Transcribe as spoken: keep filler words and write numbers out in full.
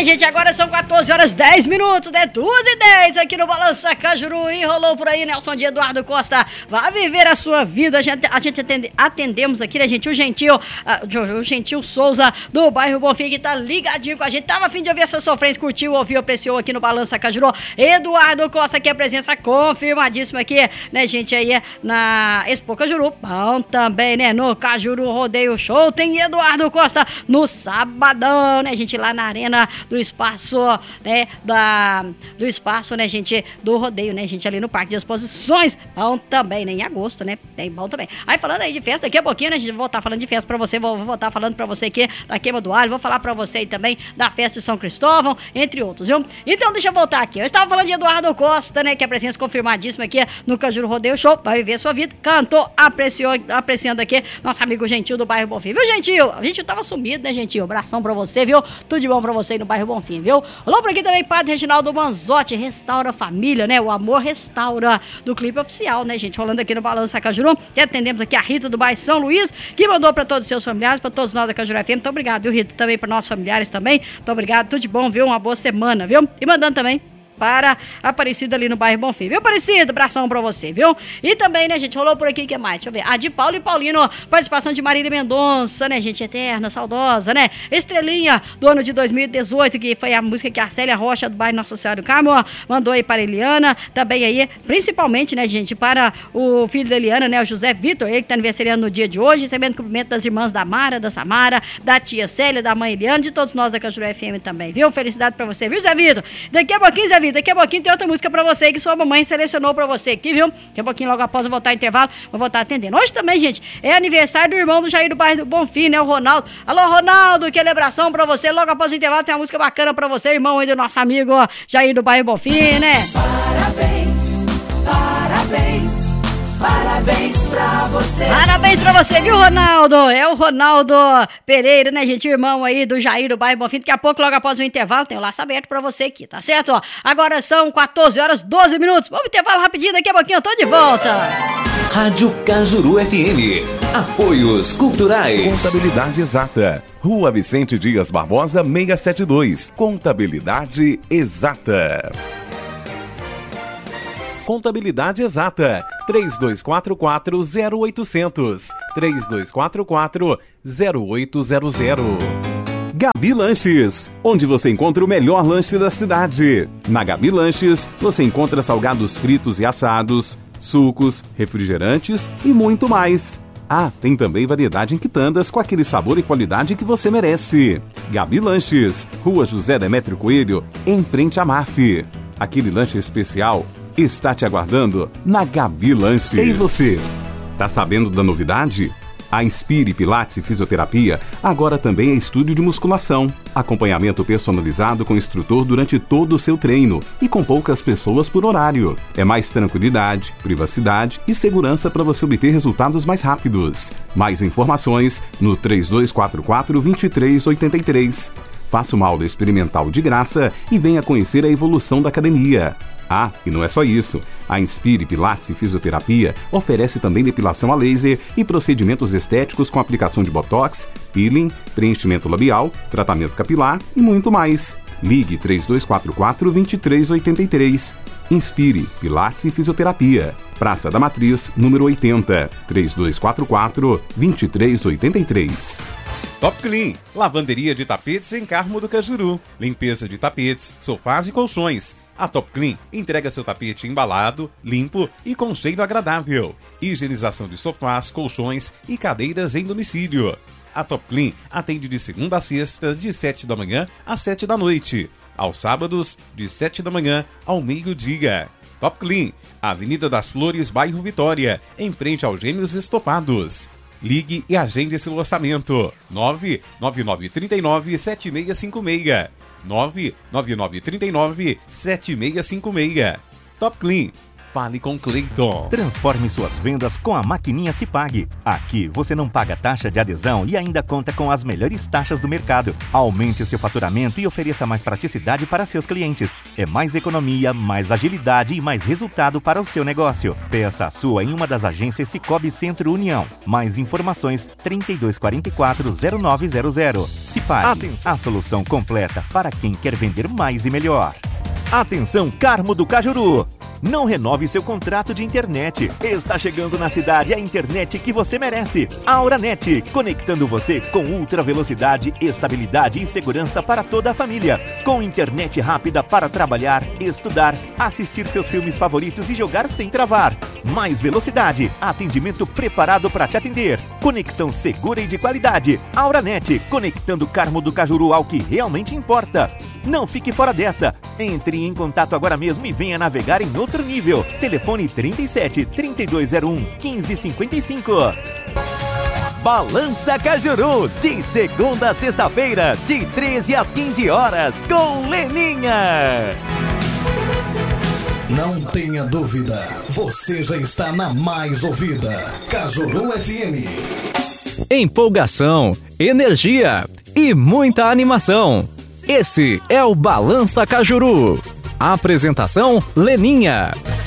gente, agora são quatorze horas e dez minutos, né? duas e dez aqui no Balança Cajuru. E rolou por aí, Nelson de Eduardo Costa. Vai viver a sua vida. A gente, a gente atende, atendemos aqui, né, gente? O Gentil, uh, o Gentil Souza, do bairro Bonfim, que tá ligadinho com a gente. Tava a fim de ouvir essa sofrência, curtiu, ouviu, apreciou aqui no Balança Cajuru. Eduardo Costa, que é a presença confirmadíssima aqui, né, gente? Aí na Expo Cajuru. Bom também, né? No Cajuru Rodeio Show tem Eduardo Costa no sabadão, né, gente? Lá na arena do espaço, né, da, do espaço, né, gente, do rodeio, né, gente, ali no Parque de Exposições. Bom também, né, em agosto, né, tem bom também. Aí falando aí de festa, daqui a pouquinho, né, a gente vai voltar falando de festa pra você, vou, vou voltar falando pra você aqui da Queima do Alho, vou falar pra você aí também da festa de São Cristóvão, entre outros, viu? Então deixa eu voltar aqui, eu estava falando de Eduardo Costa, né, que é a presença confirmadíssima aqui no Cajuru Rodeio Show, vai viver sua vida, cantou, apreciou, apreciando aqui nosso amigo Gentil do bairro Bonfim, viu, Gentil? A gente tava sumido, né, Gentil? Abração pra você, viu? Tudo de bom pra você aí no bairro Bonfim, viu? Rolou por aqui também Padre Reginaldo Manzotti, Restaura a Família, né? O Amor Restaura, do clipe oficial, né, gente? Rolando aqui no Balança Cajuru. E atendemos aqui a Rita do bairro São Luís, que mandou pra todos os seus familiares, pra todos nós da Cajuru F M. Muito obrigado, viu, Rita? Também pra nossos familiares também. Muito obrigado, tudo de bom, viu? Uma boa semana, viu? E mandando também para Aparecida ali no bairro Bonfim, viu, Aparecida? Abração pra você, viu? E também, né, gente, rolou por aqui, que mais? Deixa eu ver. A de Paulo e Paulino, participação de Marília Mendonça, né, gente, eterna, saudosa, né? Estrelinha, do ano de dois mil e dezoito, que foi a música que a Célia Rocha, do bairro Nossa Senhora do Carmo, mandou aí para a Eliana, também aí, principalmente, né, gente, para o filho da Eliana, né, o José Vitor, ele que tá aniversariando no dia de hoje, recebendo cumprimento das irmãs da Mara, da Samara, da tia Célia, da mãe Eliana, de todos nós da Cajuru F M também, viu? Felicidade pra você, viu, Zé Vitor? Daqui a pouquinho, Zé Vitor, daqui a pouquinho tem outra música pra você que sua mamãe selecionou pra você aqui, viu? Daqui a pouquinho, logo após eu voltar ao intervalo, vou voltar atendendo. Hoje também, gente, é aniversário do irmão do Jair do bairro do Bonfim, né? O Ronaldo. Alô, Ronaldo, que celebração pra você. Logo após o intervalo tem uma música bacana pra você, irmão aí do nosso amigo ó, Jair do bairro Bonfim, né? Parabéns, parabéns. Parabéns pra você. Parabéns pra você, viu, Ronaldo? É o Ronaldo Pereira, né, gente? Irmão aí do Jair do bairro Bonfim. Daqui a pouco, logo após o intervalo, tem o laço aberto pra você aqui, tá certo? Ó, agora são quatorze horas e doze minutos. Vamos intervalo rapidinho, daqui a pouquinho eu tô de volta. Rádio Cajuru F M. Apoios culturais. Contabilidade Exata. Rua Vicente Dias Barbosa, seiscentos e setenta e dois. Contabilidade Exata. Contabilidade Exata, três dois quatro quatro, zero oito zero zero, três dois quatro quatro, zero oito zero zero. Gabi Lanches, onde você encontra o melhor lanche da cidade. Na Gabi Lanches, você encontra salgados fritos e assados, sucos, refrigerantes e muito mais. Ah, tem também variedade em quitandas com aquele sabor e qualidade que você merece. Gabi Lanches, Rua José Demétrio Coelho, em frente à M A F. Aquele lanche especial está te aguardando na Gabi Lanches. E você, tá sabendo da novidade? A Inspire Pilates e Fisioterapia agora também é estúdio de musculação. Acompanhamento personalizado com instrutor durante todo o seu treino e com poucas pessoas por horário. É mais tranquilidade, privacidade e segurança para você obter resultados mais rápidos. Mais informações no três dois quatro quatro, dois três oito três. Faça uma aula experimental de graça e venha conhecer a evolução da academia. Ah, e não é só isso. A Inspire Pilates e Fisioterapia oferece também depilação a laser e procedimentos estéticos com aplicação de botox, peeling, preenchimento labial, tratamento capilar e muito mais. Ligue três dois quatro quatro, dois três oito três. Inspire Pilates e Fisioterapia. Praça da Matriz, número oitenta, três dois quatro quatro, dois três oito três. Top Clean, lavanderia de tapetes em Carmo do Cajuru. Limpeza de tapetes, sofás e colchões. A Top Clean entrega seu tapete embalado, limpo e com cheiro agradável. Higienização de sofás, colchões e cadeiras em domicílio. A Top Clean atende de segunda a sexta, de sete da manhã às sete da noite. Aos sábados, de sete da manhã ao meio-dia. Top Clean, Avenida das Flores, bairro Vitória, em frente aos Gêmeos Estofados. Ligue e agende seu orçamento. nove nove nove três nove, sete seis cinco seis. nove nove nove três nove, sete seis cinco seis. Top Clean. Fale com Cleiton. Transforme suas vendas com a maquininha Cipag. Aqui você não paga taxa de adesão e ainda conta com as melhores taxas do mercado. Aumente seu faturamento e ofereça mais praticidade para seus clientes. É mais economia, mais agilidade e mais resultado para o seu negócio. Peça a sua em uma das agências Cicobi Centro União. Mais informações trinta e dois quarenta e quatro, zero nove zero zero. Cipag, a solução completa para quem quer vender mais e melhor. Atenção, Carmo do Cajuru! Não renove seu contrato de internet. Está chegando na cidade a internet que você merece. AuraNet, conectando você com ultra velocidade, estabilidade e segurança para toda a família. Com internet rápida para trabalhar, estudar, assistir seus filmes favoritos e jogar sem travar. Mais velocidade, atendimento preparado para te atender. Conexão segura e de qualidade. AuraNet, conectando Carmo do Cajuru ao que realmente importa. Não fique fora dessa. Entre em contato agora mesmo e venha navegar em outro nível. Telefone trinta e sete, trinta e dois zero um, quinze cinquenta e cinco. Balança Cajuru, de segunda a sexta-feira, de treze às quinze horas, com Leninha. Não tenha dúvida, você já está na mais ouvida, Cajuru F M. Empolgação, energia e muita animação. Esse é o Balança Cajuru. Apresentação Leninha.